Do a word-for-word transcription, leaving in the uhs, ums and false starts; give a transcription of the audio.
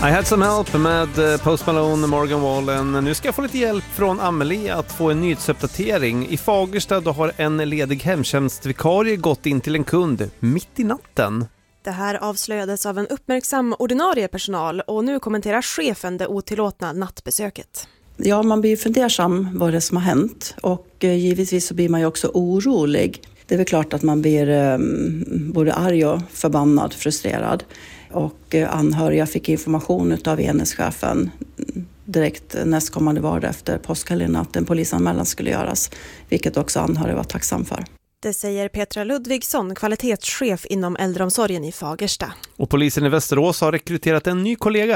I had some help med Post Malone och Morgan Wallen. Nu ska jag få lite hjälp från Amelie att få en nyhetsuppdatering. I Fagersta då har en ledig hemtjänstvikarie gått in till en kund mitt i natten. Det här avslöjades av en uppmärksam ordinarie personal och nu kommenterar chefen det otillåtna nattbesöket. Ja, man blir fundersam vad det som har hänt och givetvis så blir man ju också orolig. Det är väl klart att man blir eh, både arg och förbannad, frustrerad. Och eh, anhöriga fick information av enhetschefen direkt nästkommande vardag efter påskhelgen att en polisanmälan skulle göras. Vilket också anhöriga var tacksam för. Det säger Petra Ludvigsson, kvalitetschef inom äldreomsorgen i Fagersta. Och polisen i Västerås har rekryterat en ny kollega.